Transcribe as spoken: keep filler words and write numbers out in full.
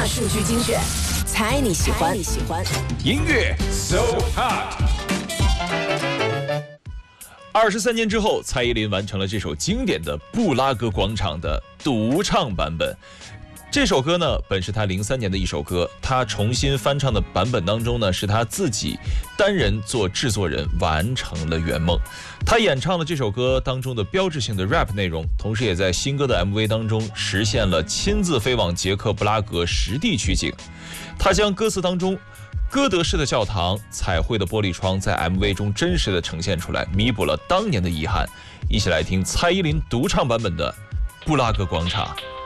大数据精选，猜你喜欢。你喜欢音乐 So Hot。二十三年之后，蔡依林完成了这首经典的《布拉格广场》的独唱版本。这首歌呢，本是她零三年的一首歌，她重新翻唱的版本当中呢，是她自己单人做制作人，完成了圆梦。她演唱了这首歌当中的标志性的 rap 内容，同时也在新歌的 M V 当中实现了亲自飞往捷克布拉格实地取景。她将歌词当中哥德式的教堂、彩绘的玻璃窗在 M V 中真实的呈现出来，弥补了当年的遗憾。一起来听蔡依林独唱版本的《布拉格广场》。